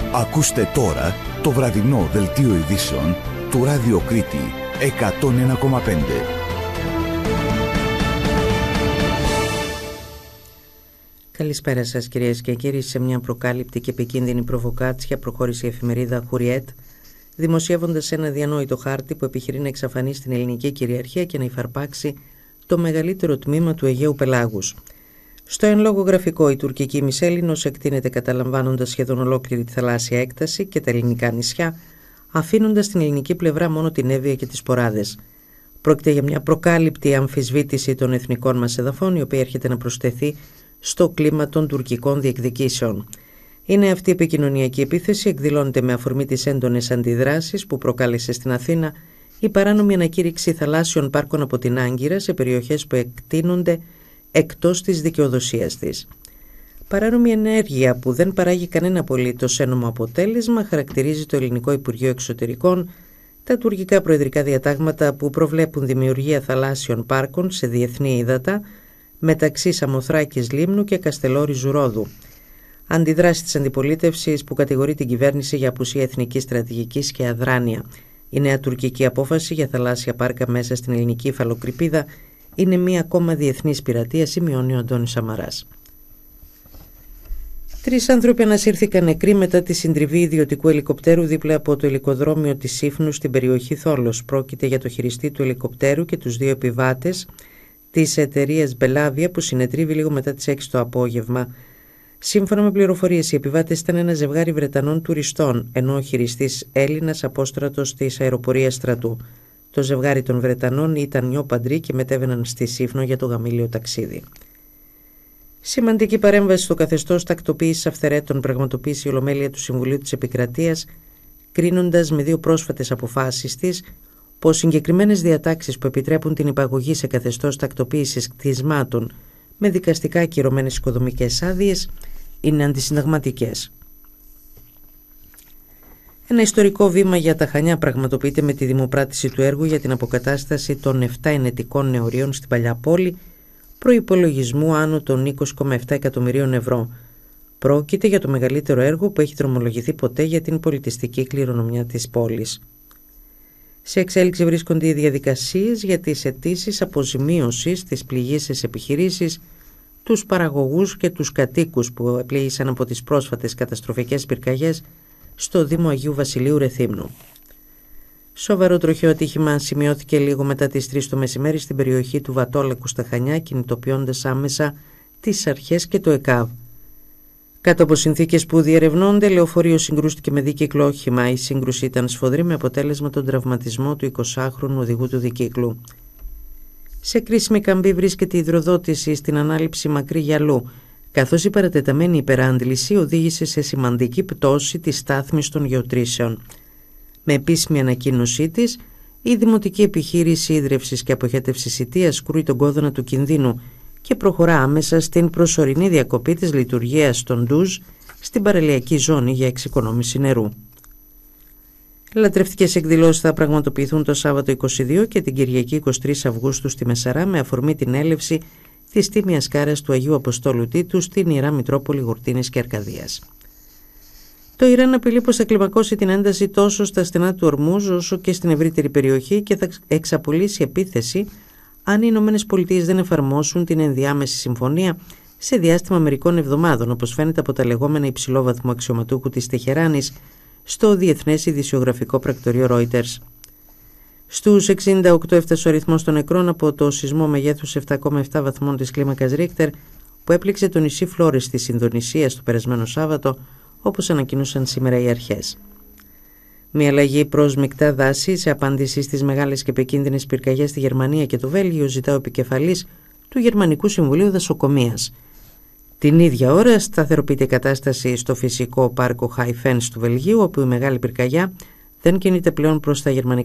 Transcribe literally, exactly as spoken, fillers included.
Ακούστε τώρα το βραδινό δελτίο ειδήσεων του Ράδιο Κρήτη εκατόν ένα κόμμα πέντε. Καλησπέρα σας κυρίες και κύριοι. Σε μια προκάλυπτη και επικίνδυνη προβοκάτσια προχώρησε η εφημερίδα Χουριέτ, δημοσιεύοντας ένα διανόητο χάρτη που επιχειρεί να εξαφανίσει την ελληνική κυριαρχία και να υφαρπάξει το μεγαλύτερο τμήμα του Αιγαίου Πελάγους. Στο εν λόγω γραφικό, η τουρκική Μισέλινος εκτείνεται καταλαμβάνοντας σχεδόν ολόκληρη τη θαλάσσια έκταση και τα ελληνικά νησιά, αφήνοντας στην ελληνική πλευρά μόνο την Εύβοια και τις Ποράδες. Πρόκειται για μια προκάλυπτη αμφισβήτηση των εθνικών μας εδαφών, η οποία έρχεται να προσθεθεί στο κλίμα των τουρκικών διεκδικήσεων. Είναι αυτή η επικοινωνιακή επίθεση, εκδηλώνεται με αφορμή τις έντονες αντιδράσεις που προκάλεσε στην Αθήνα η παράνομη ανακήρυξη θαλάσσιων πάρκων από την Άγκυρα σε περιοχές που εκτείνονται εκτός της δικαιοδοσίας της. Παράνομη ενέργεια που δεν παράγει κανένα απολύτως ένομο αποτέλεσμα χαρακτηρίζει το Ελληνικό Υπουργείο Εξωτερικών τα τουρκικά προεδρικά διατάγματα που προβλέπουν δημιουργία θαλάσσιων πάρκων σε διεθνή ύδατα μεταξύ Σαμοθράκης Λίμνου και Καστελόριζου Ρόδου. Αντιδράσει της αντιπολίτευσης που κατηγορεί την κυβέρνηση για απουσία εθνικής στρατηγικής και αδράνεια. Η νέα τουρκική απόφαση για θαλάσσια πάρκα μέσα στην ελληνική υφαλοκρηπίδα είναι μία ακόμα διεθνής πειρατεία, σημειώνει ο Αντώνης Σαμαράς. Τρεις άνθρωποι ανασύρθηκαν νεκροί μετά τη συντριβή ιδιωτικού ελικοπτέρου δίπλα από το ελικοδρόμιο της Σύφνου στην περιοχή Θόλος. Πρόκειται για το χειριστή του ελικοπτέρου και τους δύο επιβάτες της εταιρείας Μπελάβια που συνετρίβει λίγο μετά τις έξι το απόγευμα. Σύμφωνα με πληροφορίες, οι επιβάτες ήταν ένα ζευγάρι Βρετανών τουριστών, ενώ ο χειριστής Έλληνας απόστρατος της αεροπορίας στρατού. Το ζευγάρι των Βρετανών ήταν νιόπαντροι και μετέβαιναν στη Σύφνο για το γαμήλιο ταξίδι. Σημαντική παρέμβαση στο καθεστώς τακτοποίησης αυθαιρέτων πραγματοποίησε η Ολομέλεια του Συμβουλίου της Επικρατείας, κρίνοντας με δύο πρόσφατες αποφάσεις της πως συγκεκριμένες διατάξεις που επιτρέπουν την υπαγωγή σε καθεστώς τακτοποίησης κτισμάτων με δικαστικά ακυρωμένες οικοδομικές άδειες είναι αντισυνταγματικές. Ένα ιστορικό βήμα για τα Χανιά πραγματοποιείται με τη δημοπράτηση του έργου για την αποκατάσταση των επτά ενετικών νεωρίων στην παλιά πόλη, προϋπολογισμού άνω των είκοσι κόμμα επτά εκατομμυρίων ευρώ. Πρόκειται για το μεγαλύτερο έργο που έχει δρομολογηθεί ποτέ για την πολιτιστική κληρονομιά της πόλης. Σε εξέλιξη βρίσκονται οι διαδικασίες για τις αιτήσεις αποζημίωσης της πληγήσης επιχειρήσεις, τους παραγωγούς και τους κατοίκους που επλήγησαν από τις πρόσφατες καταστροφικές πυρκαγιές στο Δήμο Αγίου Βασιλείου Ρεθύμνου. Σοβαρό τροχαίο ατύχημα σημειώθηκε λίγο μετά τις τρεις το μεσημέρι στην περιοχή του Βατόλακου στα Χανιά, κινητοποιώντας άμεσα τις αρχές και το ΕΚΑΒ. Κάτω από συνθήκες που διερευνώνται, λεωφορείο συγκρούστηκε με δίκυκλο όχημα. Η σύγκρουση ήταν σφοδρή με αποτέλεσμα τον τραυματισμό του εικοσάχρονου οδηγού του δικύκλου. Σε κρίσιμη καμπή βρίσκεται η υδροδότηση στην ανάληψη Μακρύ Γυαλού, καθώς η παρατεταμένη υπεράντληση οδήγησε σε σημαντική πτώση της στάθμης των γεωτρήσεων. Με επίσημη ανακοίνωσή της, η Δημοτική Επιχείρηση Ίδρευσης και Αποχέτευσης Ιτίας κρούει τον κόδωνα του κινδύνου και προχωρά άμεσα στην προσωρινή διακοπή της λειτουργίας των ντουζ στην παραλιακή ζώνη για εξοικονόμηση νερού. Λατρευτικές εκδηλώσεις θα πραγματοποιηθούν το Σάββατο είκοσι δύο και την Κυριακή είκοσι τρεις Αυγούστου στη Μεσαρά με αφορμή την έλευση της Τίμιας Κάρας του Αγίου Αποστόλου Τίτου στην Ιερά Μητρόπολη Γουρτίνης και Αρκαδίας. Το Ιράν απειλεί πως θα κλιμακώσει την ένταση τόσο στα στενά του Ορμούζ όσο και στην ευρύτερη περιοχή και θα εξαπολύσει επίθεση αν οι Ηνωμένες Πολιτείες δεν εφαρμόσουν την ενδιάμεση συμφωνία σε διάστημα μερικών εβδομάδων, όπως φαίνεται από τα λεγόμενα υψηλόβαθμου αξιωματούχου της Τεχεράνης στο Διεθνές Ειδησιογραφικό Πρακτορείο Reuters. Στους εξήντα οκτώ έφτασε ο αριθμός των νεκρών από το σεισμό μεγέθους επτά κόμμα επτά βαθμών της κλίμακας Ρίχτερ που έπληξε το νησί Φλόρες της Ινδονησίας το περασμένο Σάββατο, όπως ανακοίνωσαν σήμερα οι αρχές. Μια αλλαγή προς μεικτά δάση σε απάντηση στις μεγάλες και επικίνδυνες πυρκαγιές στη Γερμανία και το Βέλγιο ζητά ο επικεφαλής του Γερμανικού Συμβουλίου Δασοκομείας. Την ίδια ώρα σταθεροποιείται η κατάσταση στο φυσικό πάρκο Χάιφενς του Βελγίου, όπου η μεγάλη πυρκαγιά δεν κινείται πλέον προς τα γερμανικά